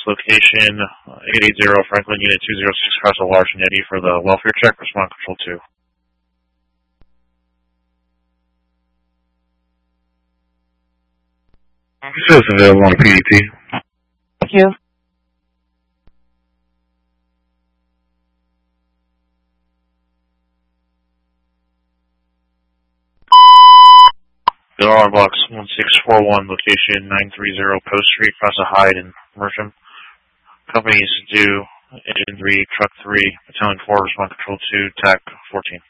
location 880 Franklin, Unit 206, Cross Large and Eddy for the welfare check. Respond Control 2. This is available on the PDT. Thank you. The alarm box 1641, location 930 Post Street, Cross Hyde in Mersham. Company is due Engine 3, Truck 3, Battalion 4, Respond Control 2, TAC 14.